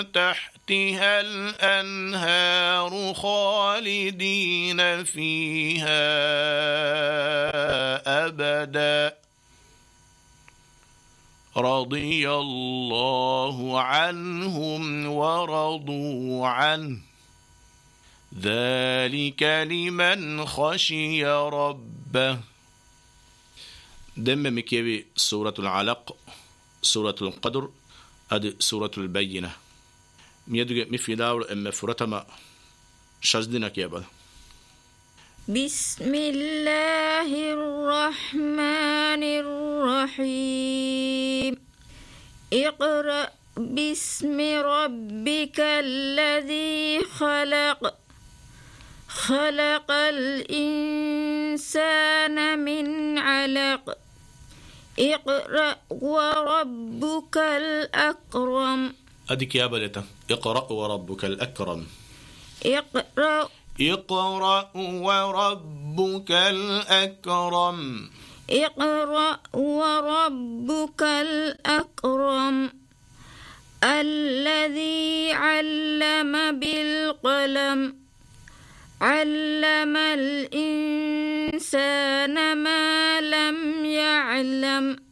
تحتها الأنهار خالدين فيها أبدا رضي الله عنهم ورضوا عنه ذلك لمن خشي ربه. دم مكيبي سورة العلق، سورة القدر، هذه سورة البينة. ميدوغ مفيداور أما فرتما شزدنا كيابا. بسم الله الرحمن الرحيم. اقرأ باسم ربك الذي خلق، خلق الإنسان من علق. اقرأ وربك الأكرم. أديك يا بلتا اقرأ وربك الأكرم. اقرأ وربك الأكرم. اقرأ وربك الأكرم الذي علم بالقلم، علم الإنسان ما لم يعلم.